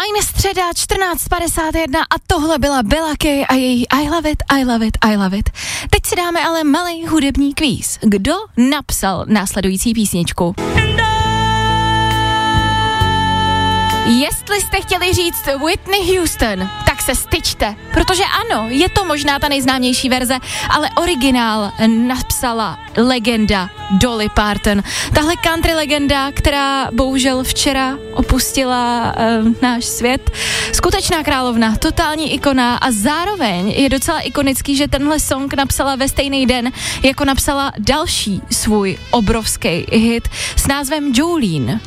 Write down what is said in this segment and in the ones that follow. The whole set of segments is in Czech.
Fajn středa 14:51 a tohle byla Bella Kay a její I love it, I love it, I love it. Teď si dáme ale malý hudební kvíz. Kdo napsal následující písničku? Jestli jste chtěli říct Whitney Houston, tak se styčte, protože ano, je to možná ta nejznámější verze, ale originál napsala legenda Dolly Parton. Tahle country legenda, která bohužel včera opustila náš svět. Skutečná královna, totální ikona a zároveň je docela ikonický, že tenhle song napsala ve stejný den, jako napsala další svůj obrovský hit s názvem Jolene.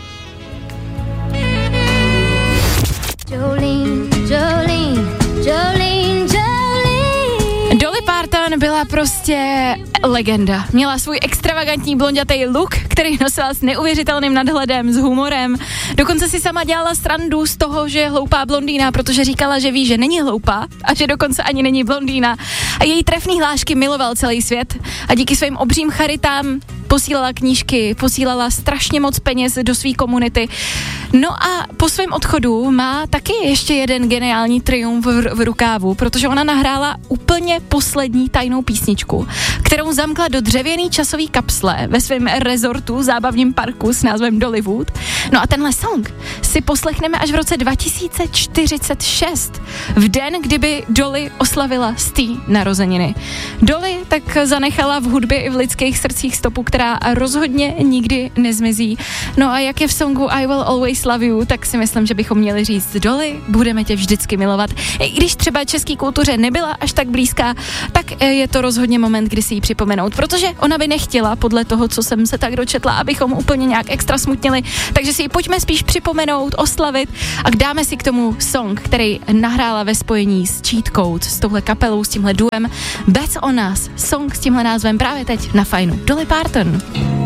Jolene, Jolene, Jolene, Jolene. Dolly Parton byla prostě legenda. Měla svůj extravagantní blondětej look, který nosila s neuvěřitelným nadhledem, s humorem. Dokonce si sama dělala srandu z toho, že je hloupá blondýna, protože říkala, že ví, že není hloupá a že dokonce ani není blondýna. A její trefný hlášky miloval celý svět a díky svým obřím charitám posílala knížky, posílala strašně moc peněz do své komunity. No a po svém odchodu má taky ještě jeden geniální triumf v rukávu, protože ona nahrála úplně poslední tajnou písničku, kterou zamkla do dřevěný časový kapsle ve svém rezortu, zábavním parku s názvem Dollywood. No a tenhle song si poslechneme až v roce 2046, v den, kdyby Dolly oslavila 100. narozeniny. Dolly tak zanechala v hudbě i v lidských srdcích stopu, která rozhodně nikdy nezmizí. No a jak je v songu I Will Always Love You, tak si myslím, že bychom měli říct Dolly, budeme tě vždycky milovat. I když třeba české kultuře nebyla až tak blízká, tak je to rozhodně moment, kdy si ji připomenout, protože ona by nechtěla, podle toho, co jsem se tak dočetla, abychom úplně nějak extra smutnili, takže si ji pojďme spíš připomenout, oslavit a dáme si k tomu song, který nahrála ve spojení s Cheat Code, s touhle kapelou, s tímhle duem Bets on Us, song s tímhle názvem právě teď na Fajnu. Dolly Parton.